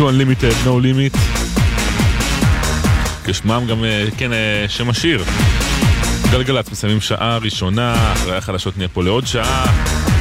Unlimited, No Limit. כשמם גם, כן, שם השיר. גלגלצ מסיימים שעה ראשונה, אחרי החדשות נהיה פה לעוד שעה.